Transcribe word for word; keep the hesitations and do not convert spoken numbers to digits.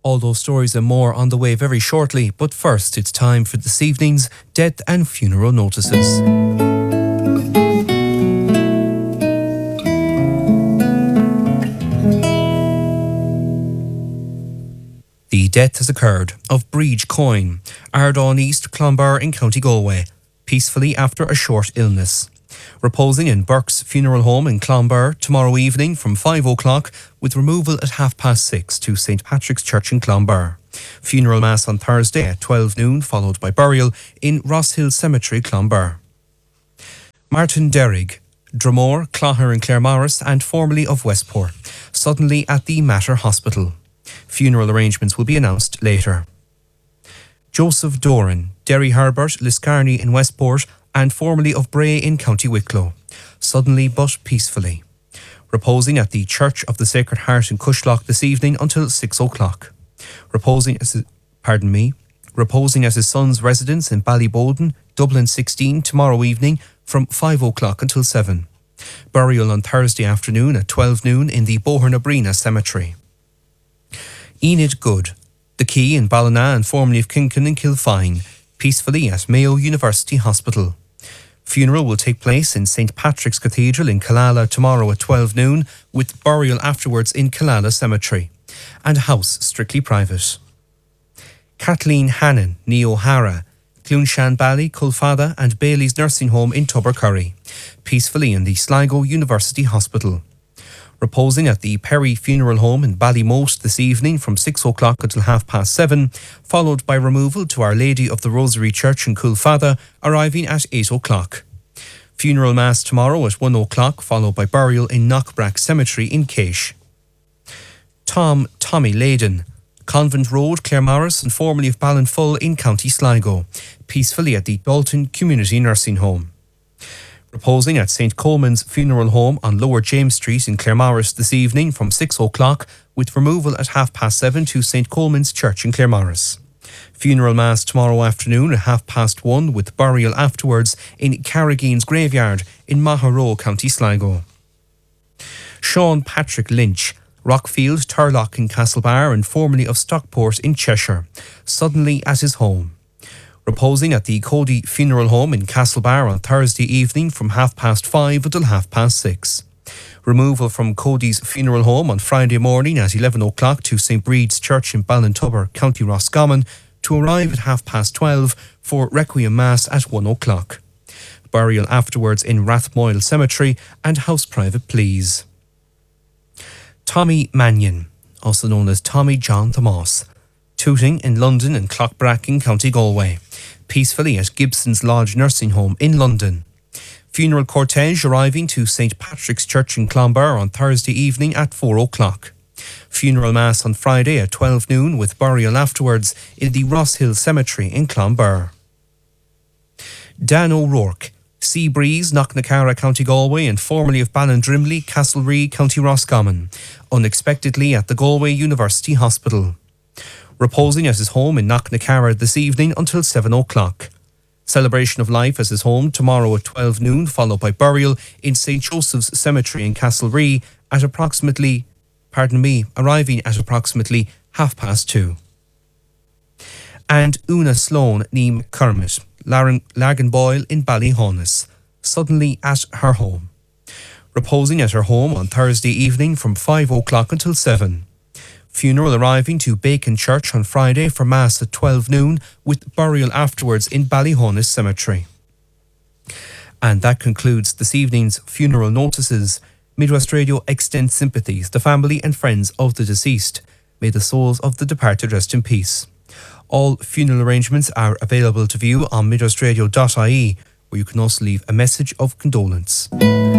All those stories and more on the way very shortly, but first it's time for this evening's death and funeral notices. The death has occurred of Breach Coyne, Ardon East, Clonbur in County Galway, peacefully after a short illness. Reposing in Burke's Funeral Home in Clonbur tomorrow evening from five o'clock with removal at half past six to Saint Patrick's Church in Clonbur. Funeral Mass on Thursday at twelve noon followed by burial in Rosshill Cemetery, Clonbur. Martin Derrig, Dromore, Clogher and Claremorris and formerly of Westport, suddenly at the Mater Hospital. Funeral arrangements will be announced later. Joseph Doran, Derry Herbert, Liscarney in Westport and formerly of Bray in County Wicklow, suddenly but peacefully. Reposing at the Church of the Sacred Heart in Cushlock this evening until six o'clock. Reposing as his, pardon me, reposing at his son's residence in Ballyboden, Dublin sixteen tomorrow evening from five o'clock until seven. Burial on Thursday afternoon at twelve noon in the Bohernabrina Cemetery. Enid Good, the Key in Ballina and formerly of Kinkin in Kilfine, peacefully at Mayo University Hospital. Funeral will take place in Saint Patrick's Cathedral in Killala tomorrow at twelve noon, with burial afterwards in Killala Cemetery, and house strictly private. Kathleen Hannon, Nee O'Hara, Clunshan Bally, Culfada and Bailey's Nursing Home in Tubbercurry, peacefully in the Sligo University Hospital. Reposing at the Perry Funeral Home in Ballymote this evening from six o'clock until half past seven, followed by removal to Our Lady of the Rosary Church in Culfada, arriving at eight o'clock. Funeral Mass tomorrow at one o'clock, followed by burial in Knockbrack Cemetery in Caish. Tom Tommy Leyden, Convent Road, Claremorris and formerly of Ballinfull in County Sligo, peacefully at the Dalton Community Nursing Home. Reposing at Saint Coleman's Funeral Home on Lower James Street in Claremorris this evening from six o'clock, with removal at half past seven to Saint Coleman's Church in Claremorris. Funeral Mass tomorrow afternoon at half past one, with burial afterwards in Carrageen's Graveyard in Maharow, County Sligo. Sean Patrick Lynch, Rockfield, Turlock in Castlebar and formerly of Stockport in Cheshire, suddenly at his home. Reposing at the Cody Funeral Home in Castlebar on Thursday evening from half past five until half past six. Removal from Cody's Funeral Home on Friday morning at eleven o'clock to Saint Breed's Church in Ballintubber, County Roscommon, to arrive at half past twelve for Requiem Mass at one o'clock. Burial afterwards in Rathmoyle Cemetery and house private please. Tommy Mannion, also known as Tommy John Thomas, Tooting in London and Clockbrack in County Galway, peacefully at Gibson's Lodge Nursing Home in London. Funeral cortege arriving to Saint Patrick's Church in Clonbur on Thursday evening at four o'clock. Funeral Mass on Friday at twelve noon with burial afterwards in the Rosshill Cemetery in Clonbur. Dan O'Rourke, Sea Breeze, Knocknacara, County Galway and formerly of Ballandrimley, Castlereagh, County Roscommon, unexpectedly at the Galway University Hospital. Reposing at his home in Knocknacara this evening until seven o'clock. Celebration of life at his home tomorrow at twelve noon, followed by burial in Saint Joseph's Cemetery in Castlereagh at approximately, pardon me, arriving at approximately half past two. And Una Sloan nee McCormick, Lagan Boyle in Ballyhonus, suddenly at her home. Reposing at her home on Thursday evening from five o'clock until seven. Funeral arriving to Bacon Church on Friday for Mass at twelve noon with burial afterwards in Ballyhonus Cemetery. And that concludes this evening's funeral notices. Midwest Radio extends sympathies to family and friends of the deceased. May the souls of the departed rest in peace. All funeral arrangements are available to view on midwestradio dot I E, where you can also leave a message of condolence.